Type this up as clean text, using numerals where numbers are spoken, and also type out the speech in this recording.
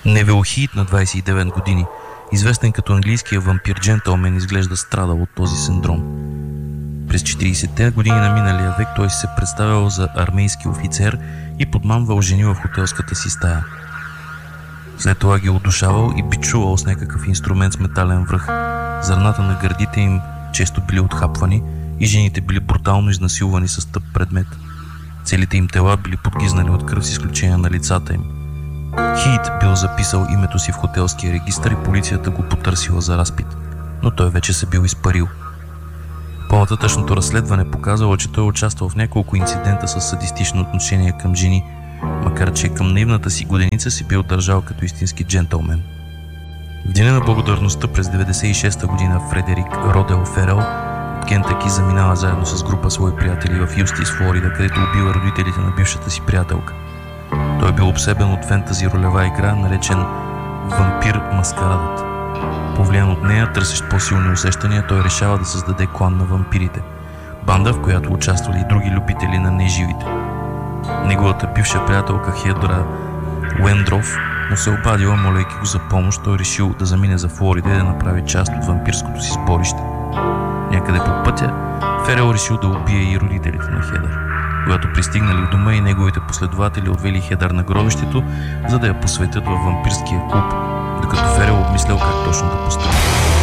Невил Хийт на 29 години, известен като английския вампир джентълмен, изглежда страдал от този синдром. През 40-те години на миналия век той се представял за армейски офицер и подмамвал жени в хотелската си стая. След това ги удушавал и бичувал с някакъв инструмент с метален връх. Зърната на гърдите им често били отхапвани и жените били брутално изнасилвани с тъп предмет. Целите им тела били подгизнали от кръв с изключение на лицата им. Хийт бил записал името си в хотелския регистър и полицията го потърсила за разпит, но той вече се бил изпарил. По-нататъчното разследване показало, че той участвал в няколко инцидента с садистично отношение към жени, макар че към наивната си годеница си бил държал като истински джентълмен. В деня на благодарността през 96-та година Фредерик Родел Ферел от Кентъки заминава заедно с група свои приятели в Юстис, Флорида, където убива родителите на бившата си приятелка. Той бил обсебен от фентази ролева игра, наречен Вампир Маскарадът. Повлиян от нея, търсещ по-силни усещания, той решава да създаде клан на вампирите, банда, в която участвали и други любители на неживите. Неговата бивша приятелка Хедра Уендров му се обадила, молейки го за помощ. Той решил да замине за Флорида и да направи част от вампирското си сборище. Някъде по пътя Ферел решил да убие и родителите на Хедър. Когато пристигнали в дома, и неговите последователи отвели Хедър на гробището, за да я посветят във вампирския клуб, докато Ферел обмислял как точно да постъпи.